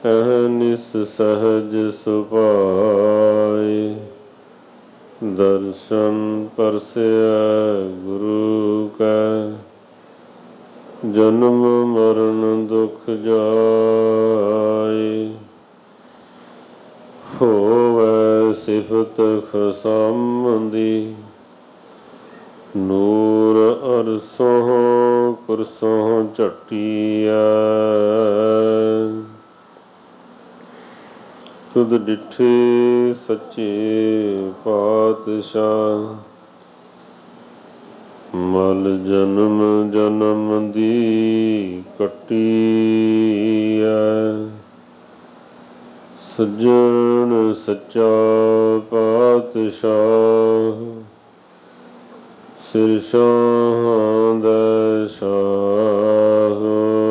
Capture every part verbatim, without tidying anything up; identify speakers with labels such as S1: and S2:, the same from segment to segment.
S1: ਅਹਨਿਸ ਸਹਜ ਸੁਭਾਏ। ਦਰਸ਼ਨ ਪਰਸਿਆ ਗੁਰੂ ਕੈ, ਜਨਮ ਮਰਨ ਦੁਖ ਜਾਏ। ਹੋਵੈ ਸਿਫਤ ਖਸਮ ਨੂਰ ਅਰਸੋਂ ਕੁਰਸੋਂ ਝਟੀਐ। ਤੁਧ ਡਿਠੇ ਸੱਚੇ ਪਾਤਸ਼ਾਹ, ਮਲ ਜਨਮ ਜਨਮ ਦੀ ਕੱਟੀਐ। ਸੱਜਣ ਸੱਚਾ ਪਾਤਸ਼ਾਹ, ਸਿਰ ਸ਼ਾਹਾਂ ਦਾ ਸ਼ਾਹ।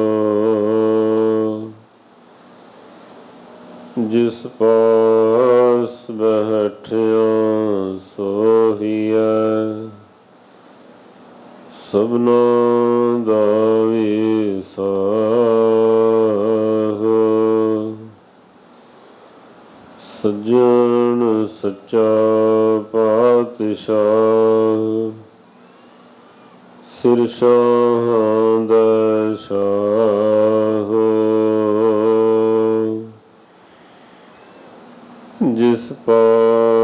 S1: ਜਿਸ ਪਾਸ ਬੈਠਿਆ ਸੋਹੀਐ, ਸਭਨਾ ਦਾ ਵੀ ਸਾਹ। ਸੱਜਣ ਸੱਚਾ ਪਾਤਸ਼ਾਹ, ਸਿਰ ਸ਼ਾਹਾਂ ਦਾ ਸ਼ਾਹ। ਜਿਸ ਪਾਸ